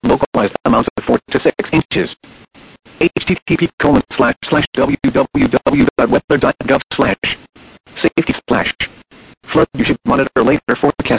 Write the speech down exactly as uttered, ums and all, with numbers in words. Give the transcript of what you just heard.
Localized amounts of four to six inches. http colon slash slash www.weather.gov slash safety splash. Flood